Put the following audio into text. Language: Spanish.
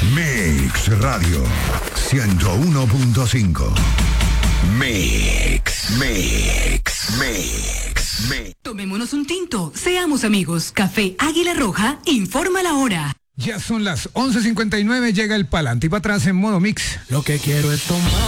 Mix Radio 101.5. Mix. Tomémonos un tinto, seamos amigos. Café Águila Roja informa la hora. Ya son las 11:59, llega el pa'lante y para atrás en modo mix. Lo que quiero es tomar.